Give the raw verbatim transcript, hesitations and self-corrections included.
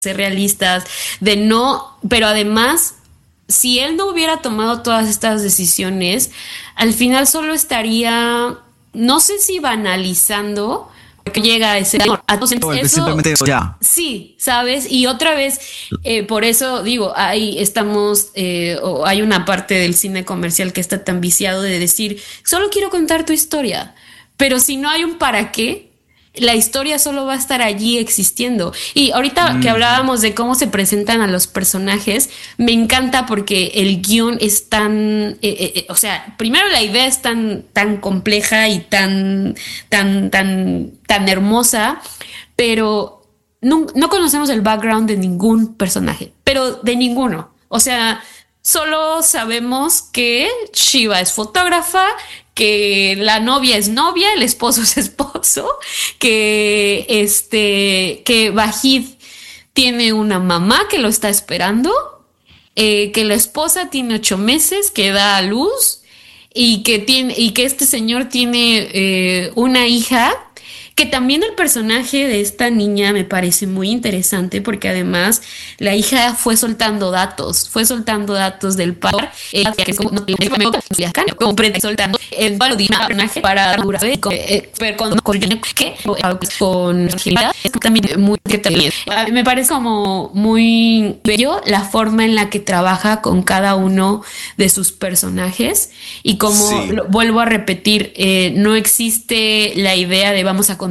ser realistas, de no, pero además, si él no hubiera tomado todas estas decisiones, al final solo estaría, no sé si banalizando, porque llega a ese... Entonces, No, eso, simplemente eso ya. sí, ¿sabes? Y otra vez, eh, por eso digo, ahí estamos, eh, o hay una parte del cine comercial que está tan viciado de decir, solo quiero contar tu historia, pero si no hay un para qué, la historia solo va a estar allí existiendo. Y ahorita que hablábamos de cómo se presentan a los personajes, me encanta porque el guión es tan, eh, eh, o sea, primero la idea es tan, tan compleja y tan, tan, tan, tan hermosa, pero no, no conocemos el background de ningún personaje, pero de ninguno. O sea, solo sabemos que Shiva es fotógrafa, que la novia es novia, el esposo es esposo, que este, que Vahid tiene una mamá que lo está esperando, eh, que la esposa tiene ocho meses, que da a luz y que tiene, y que este señor tiene eh, una hija. Que también el personaje de esta niña me parece muy interesante porque además la hija fue soltando datos, fue soltando datos del padre, ella que es como no como soltando el personaje para pero con con que con agilidad es también muy me parece como muy bello la forma en la que trabaja con cada uno de sus personajes y como Sí. lo, vuelvo a repetir, eh, no existe la idea de vamos a contar